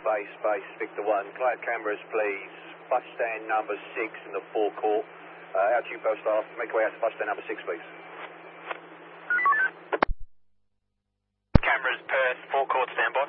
base, Victor 1. Cloud cameras, please. Bus stand number 6 in the forecourt. Out to you, Bell staff. Make your way out to bus stand number 6, please. Cameras, Perth, forecourt, standby.